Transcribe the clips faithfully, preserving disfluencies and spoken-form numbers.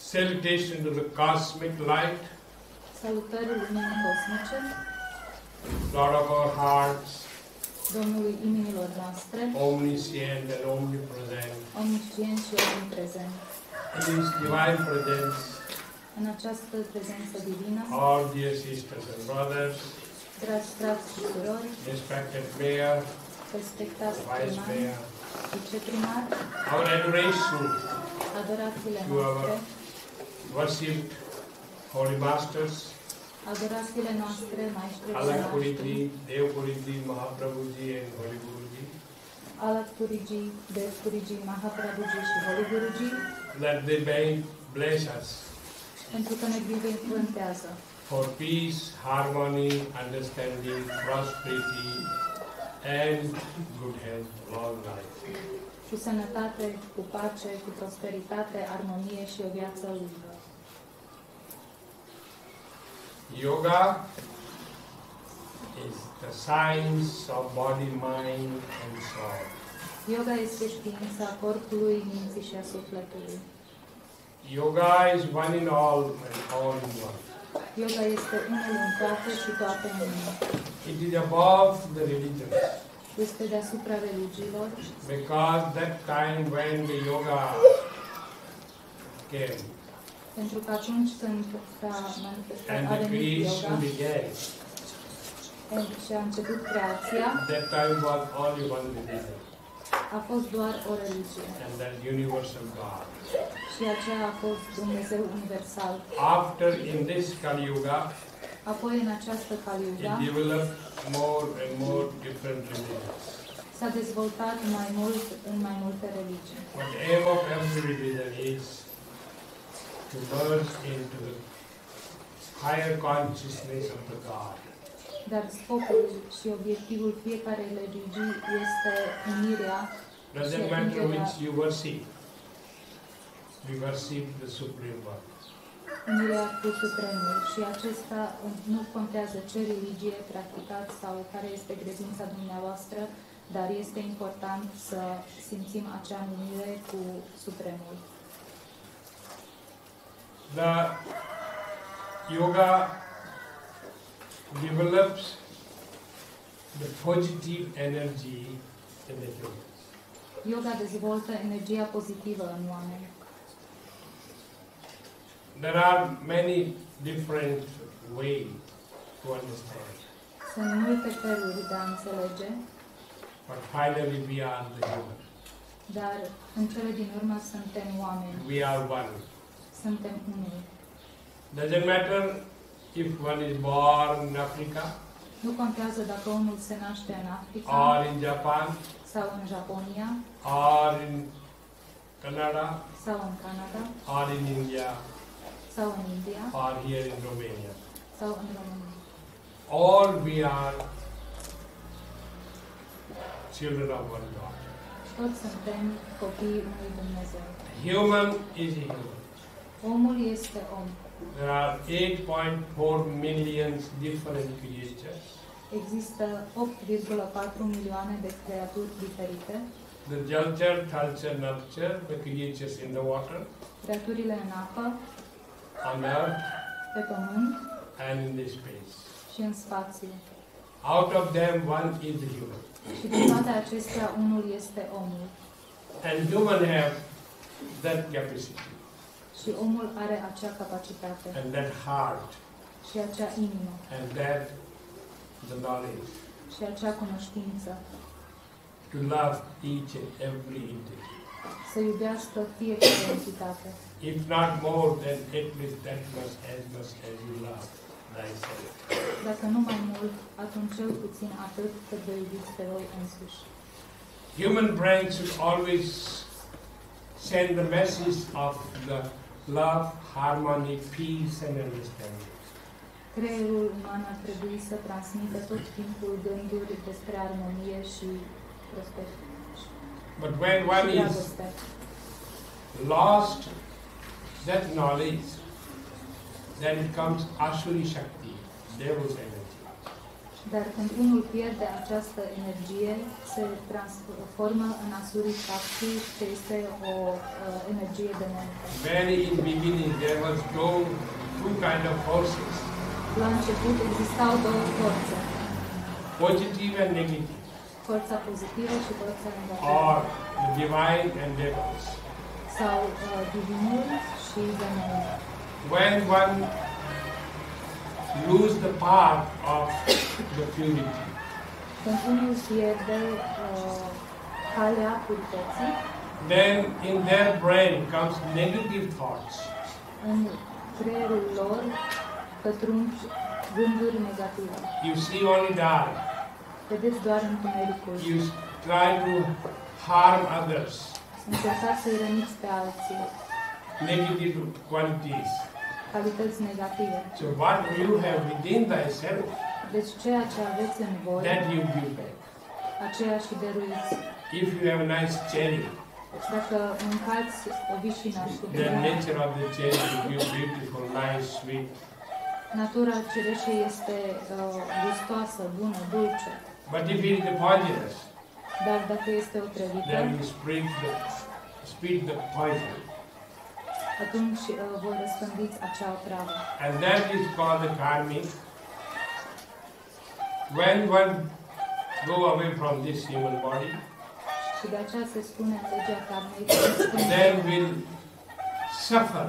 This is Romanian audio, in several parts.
Salutation to the cosmic light, Salutări luminii cosmice, Lord of our hearts, Domnului inimilor noastre, omniscient and omnipresent, omniscient și omniprezent. in His divine presence, În această prezență divină, all dear sisters and brothers, dragi frați și surori, respected Mayor, respectați Vice primari, Mayor, viceprimari, our adoration adorațiile to our noastre, worshipped Holy Masters, adorațiile noastre, maestri Alat noștri, Puriji, Dev Puriji, Mahaprabhuji and Holy Guruji, Alat Puriji, Dev Puriji, Mahaprabhuji și Holy Guruji, that they may bless us pentru că ne binecuvântează for peace, harmony, understanding, prosperity, and good health, long life. cu sănătate, cu pace, cu prosperitate, armonie și o viață lungă. Yoga is the science of body, mind, and soul. Yoga este știința corpului, minții și a sufletului. Yoga is one in all and all in one. Yoga este unul în toate și toate în unul. It is above the religions, Este deasupra religiilor, because that time when the yoga came pentru că atunci când s-a manifestat, and a the venit creation yoga began, și a început creația, that time was only one religion, a fost doar o religie. and that universal God. Și aceea a fost Dumnezeu universal. After, in this Kali Yuga, Apoi, în această Kali-Yuga, it developed more and more different religions. s-a dezvoltat mai mult în mai multe religii. But the aim of every religion is to merge into the higher consciousness of the God. Dar scopul și obiectivul fiecarei religii este unirea Doesn't matter which you worship, we worship the Supreme One. unirea cu Supremul și acesta nu contează ce religie practicați sau care este credința dumneavoastră, dar este important să simțim acea unire cu Supremul. The yoga develops the positive energy in the humans. Yoga dezvoltă energia pozitivă în oameni. There are many different ways to understand, Sunt multe feluri de a înțelege, but finally we are the human. dar în cele din urmă suntem oameni, We are one. suntem unii. Doesn't matter if one is born in Africa Nu contează dacă unul se naște în Africa or in Japan sau în Japonia or in Canada sau în Canada or in India sau în India or here in Romania. sau în România. All we are children of one God. Toți suntem copiii unui Dumnezeu. Human is a human. Omul este om. There are eight point four million different creatures. Există opt virgulă patru milioane de creaturi diferite, The Jalchar, Thalchar, Napchar, the creatures in the water, creaturile în apă, on earth, pe pământ and in the space. și în spațiu. Out of them, one is the human. Și din toate acestea, unul este omul. And human have that capacity Și omul are acea capacitate and that heart și acea inimă and that the knowledge și acea cunoștință to love each and every entity. să iubească fiecare entitate. If not more, then at least that much as much as you love thyself. Dacă nu mai mult, atunci cel puțin atât cât vă iubiți pe voi însuși. Human brain should always send the message of the love, harmony, peace and understanding. Creierul uman ar trebui să transmită tot timpul gânduri despre armonie și prosperitate. But when one Și is dragoste. lost that knowledge, then it comes Asuri Shakti, devil's energy. Dar când unul pierde această energie, se transformă în asuri shakti, ce este o uh, energie demonică. Very in beginning there was no two kind of forces, La început existau două forțe, positive and negative, forța pozitivă și forța negativă, or the divine and devils. sau uh, divinul și demonul. When one lose the path of the purity, Când unul pierde uh, calea purității, then in their brain comes negative thoughts. în creierul lor pătrund gânduri negative. You see only dark. Vedeți doar întunericul. You try to harm others, Încercați să-i răniți pe alții, negative qualities. calități negative. So what you have within thyself, Deci ceea ce aveți în voi, that you give back. aceea și dăruiți. If you have a nice cherry, Dacă mâncați o vișină și the nature of the cherry will give beautiful, nice, sweet. natura cereșei este uh, gustoasă, bună, dulce. But if it is the poisonous, Dar dacă este otrăvită, then you spread the, spread the poison. atunci uh, voi răspândiți acea otravă. And that is called the karmic. When one go away from this human body, Și de aceea se spune în legea karmei, then will suffer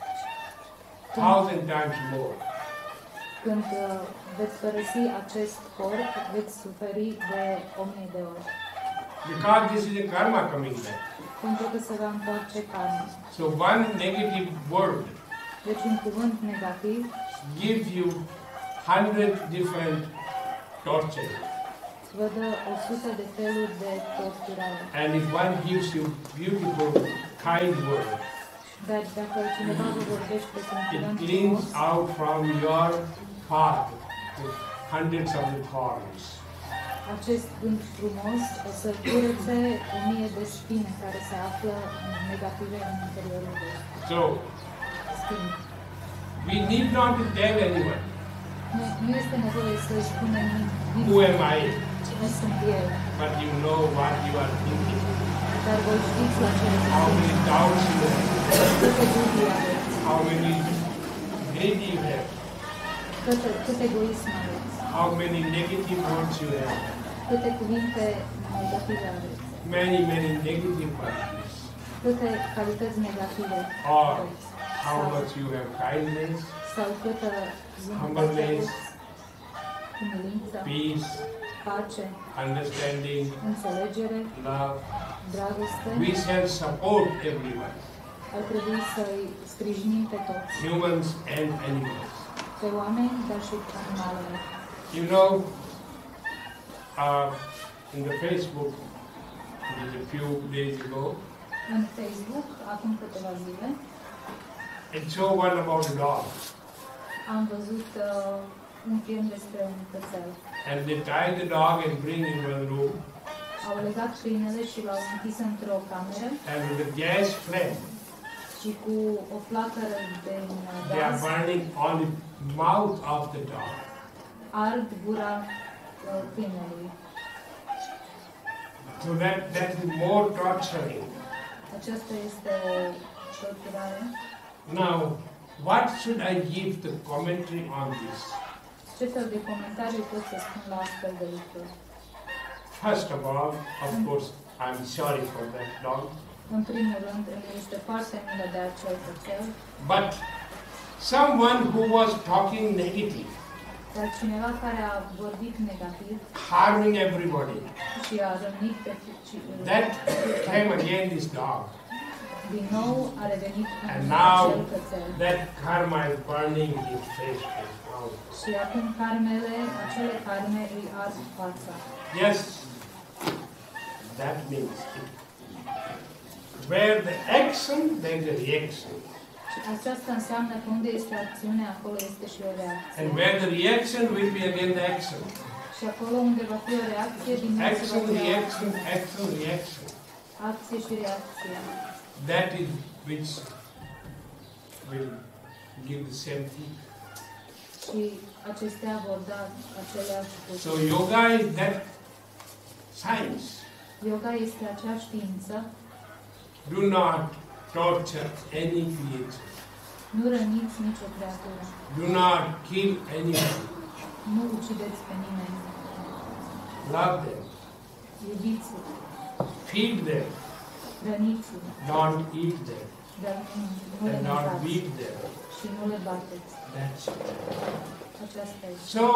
thousand times more. când uh, veți părăsi acest corp, veți suferi de o mie de ori. Because this is a karma coming back. Pentru că se va întoarce karma. So one negative word Deci un cuvânt negativ gives you hundred different torture. vă dă o sută de feluri de torturare. And if one gives you beautiful, kind word, Dar dacă cineva vă vorbește cu un it cuvânt cleans frumos, out from your path the hundreds of the thorns. acest gând frumos o să curățe o mie de spine care se află negative în interiorul vostru. So Spine. we need not to tell anyone Nu, nu este nevoie să spunem who nimeni am I, cine sunt eu, but you know what you are thinking, dar voi știți la ce how gândiți, many doubts you have, câte dubii aveți, how many greed you have, câte, cât egoism aveți, how many negative words you have, câte cuvinte negative aveți, many, many negative qualities, câte calități negative or aveți, how sau, much you have kindness, sau câtă humbleness, umilință, peace, pace, understanding, înțelegere, love. dragoste. We shall support everyone, Ar trebui să-i sprijinim pe toți, humans and animals. pe oameni, dar și pe animalele. You know, uh, in the Facebook, it is a few days ago, În Facebook, acum câteva zile, it showed one about a dog. am văzut uh, un film despre un cățel. And they tie the dog and bring in one room, Au legat câinele și l-au închis într-o cameră and with a gas flame, și cu o flacără de they are gaz burning on the mouth of the dog. ard gura uh, câinelui. So that, that is more torturing. Aceasta este o torturare. Now, what should I give the commentary on this? Ce fel de comentarii pot să spun la astfel de lucruri? First of all, of course, I'm sorry for that dog, În primul rând, îmi este foarte milă de acel cățel, but someone who was talking negative, dar cineva care a vorbit negativ harming everybody, și a rănit pe și, that came again this dog. din nou a revenit And în now acel cățel. that karma is burning his face and mouth. Și acum karmele, acele karme îi ard fața. Yes, that means it. Where the action, there is a reaction. Și aceasta înseamnă că unde este acțiune, acolo este și o reacție. And where the reaction will be again the action. Și acolo unde va fi o reacție, din nou se va Action, fi o reaction, acție. action, reaction. Acție și reacție. That is which will give the same thing. Și acestea vor da aceleași fructe. So yoga is that science. Yoga este acea știință. Do not torture any creature. Nu răniți nicio creatură. Do not kill anyone. Nu ucideți pe nimeni. Love them. Iubiți-i. Feed them. Hrăniți-i. Don't eat them. Dar nu, nu le And not mâncați. beat them. Și nu le bateți. That's it. Aceasta este. So,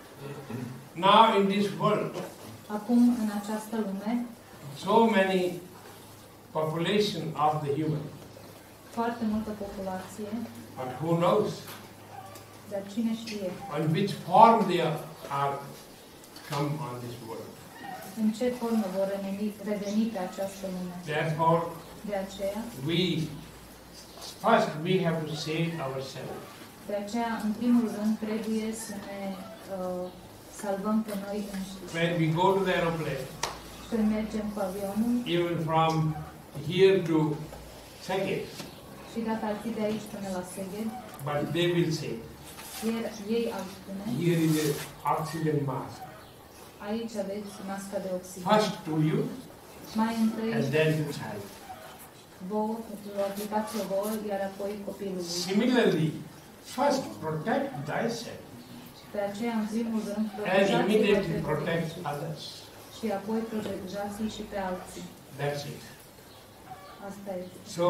now in this world, Acum, în această lume, so many population of the human, foarte multă populație, but who knows dar cine știe on which form they are, are come on this world. în ce formă vor reveni, reveni pe această lume. Therefore, De aceea, we first we have to save ourselves. de aceea, în primul rând, trebuie să ne uh, salvăm pe noi înșiși. When we go to the aeroplane, Când mergem cu avionul, even from here to Szeged, și dacă ar fi de aici până la Szeged, but they will say, ei, ei ar spune, here is a oxygen mask. aici aveți masca de oxigen. First to you, Mai întâi, and then to child. vouă, o aplicație vouă, iar apoi copilului. Similarly, first protect thyself, De aceea, în primul rând, and protejați-vă immediately pe protect voi others. și apoi protejați și pe alții. That's it. Asta este. So,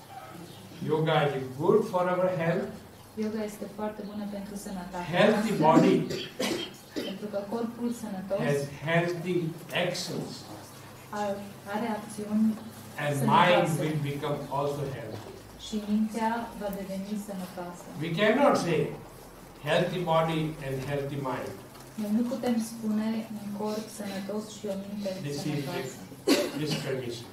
yoga is good for our health. Yoga este foarte bună pentru sănătate. Healthy body Pentru că corpul sănătos has healthy actions, are, are acțiuni and mind sănătoase will become also healthy. și mintea va deveni sănătoasă. We cannot say healthy body and healthy mind. Noi nu putem spune un corp sănătos și o minte This is sănătoasă. a discrimination.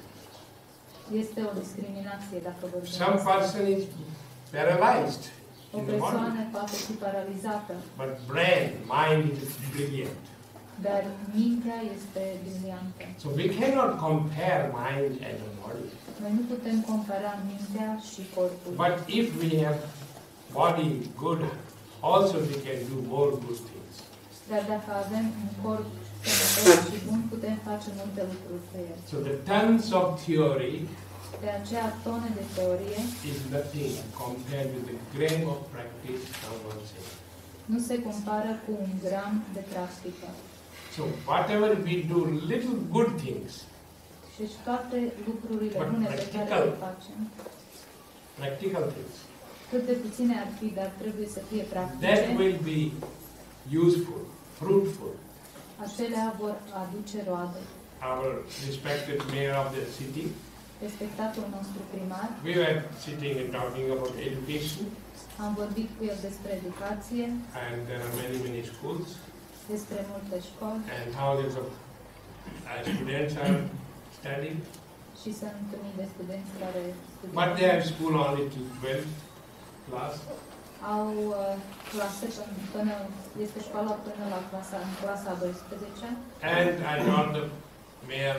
Este o discriminație dacă vorbim. Some asta. person is paralyzed O in the body, persoană poate fi paralizată, but brain, mind is brilliant. dar mintea este briliantă. So we cannot compare mind and the body. Noi nu putem compara mintea și corpul. But if we have body good, also we can do more good things. Dar dacă avem un corp sănătos și bun, putem face multe lucruri pe el. So the tons of theory De aceea, tone de teorie is nothing compared with the gram of practice, someone says. nu se compară cu un gram de practică. So whatever we do, little good things, Și toate lucrurile But bune pe care practical. le facem, practical things, cât de puține ar fi, dar trebuie să fie that practice, will be useful, fruitful. acelea vor aduce roade. Our respected mayor of the city, Respectatul nostru primar, we were sitting and talking about education, am vorbit cu el despre educație, and there are many, many schools, despre multe școli and thousands of uh, students are studying. și sunt întâlnit de studenți care But they have studiază. school only till twelve class. Au uh, clase până, până, este școala până la clasa, în clasa a douăsprezecea. And I told the mayor,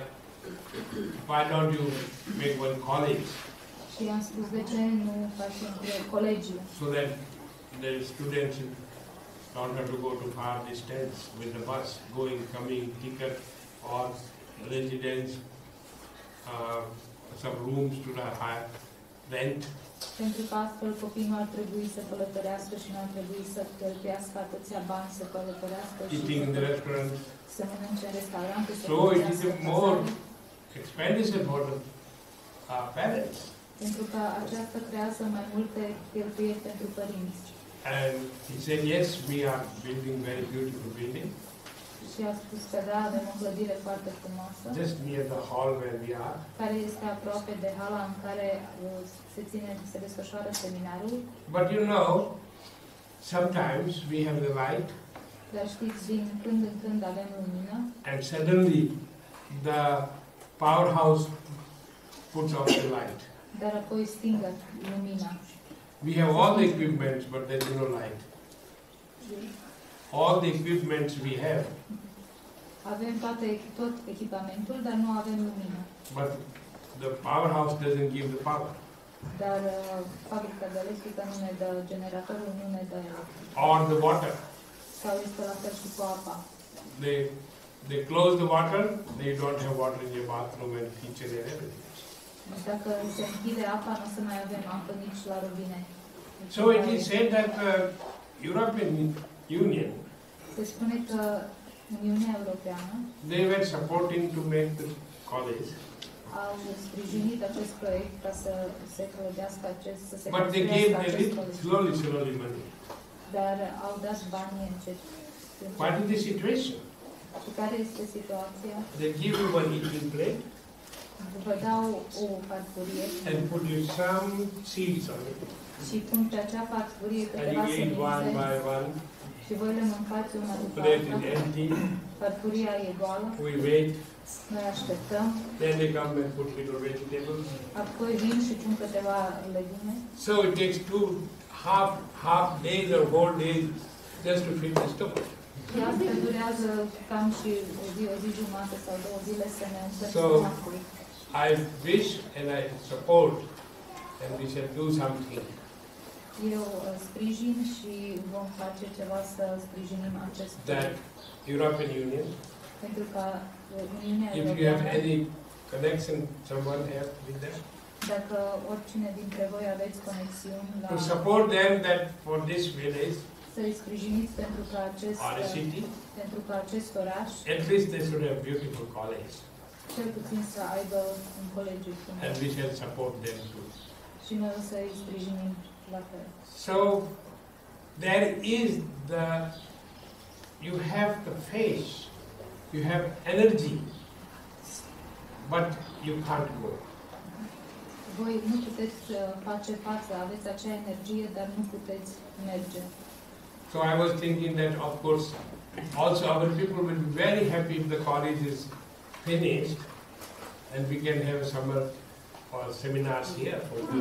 why don't you make one college Și i-am spus de ce nu faci un colegiu, so that the students don't have to go to far distance with the bus, going, coming, ticket, or residence, uh, some rooms to the higher rent. pentru că astfel copiii nu ar trebui să călătorească și nu ar trebui să cheltuiască atâția bani să călătorească și Eating in the restaurant. să mănânce în restaurante, să So it is plătească a more cazare, expenditure for the uh, parents. pentru că aceasta creează mai multe cheltuieli pentru părinți. And he said, yes, we are building very beautiful building, Și a spus că da, avem o clădire foarte frumoasă, just near the hall where we are. care este aproape de hala în care uh, se ține, se desfășoară seminarul. But you know, sometimes we have the light, Dar știți, din când în când avem lumină and suddenly the powerhouse puts off the light. dar apoi stingă lumina. We have all the equipments, but there is no light. All the equipments we have, Avem toate, tot echipamentul, dar nu avem lumină. but the powerhouse doesn't give the power. dar uh, fabrica de electrică nu ne dă, generatorul nu ne dă electrică. Or the water. Sau este la fel și cu apa. They, they close the water, they don't have water in your bathroom and kitchen and everything. Deci dacă se închide apa, nu o să mai avem apă nici la robine. So it is said that the European Union, Se spune că Uniunea Europeană they were supporting to make the college, au sprijinit acest proiect ca să se clădească acest, să se but they gave construiască a acest little college. slowly, slowly money. Dar au dat bani încet. What is the situation? Și care este situația? They give you one eating plate Vă dau o farfurie and put you some seeds on it, și pun pe acea farfurie and câteva you eat one semințe by one. și voi le mâncați una după Plate is alta. empty. Farfuria e goală, We wait. noi așteptăm, Then they come and put little vegetables. apoi vin și pun câteva legume. So it takes two half half days or whole days just to feed the stomach. Și asta durează cam și o zi, o zi jumătate sau două zile să ne umplem So- stomacul. I wish and I support, and we shall do something. Eu uh, sprijin și vom face ceva să sprijinim acest That proiect. European Union, Pentru că uh, Uniunea if you have Europeană, any connection, someone have with them, dacă oricine dintre voi aveți conexiuni la to support them that for this village să-i sprijiniți pentru că acest, or a city, pentru că acest oraș at least they should have beautiful college, cel puțin să aibă un colegiu frumos. and we shall support them too. Și noi o să-i sprijinim la fel. So there is the, you have the face, you have energy, but you can't go. Voi nu puteți uh, face față, aveți acea energie, dar nu puteți merge. So I was thinking that, of course, also our people will be very happy if the college is finished and we can have summer or seminars here for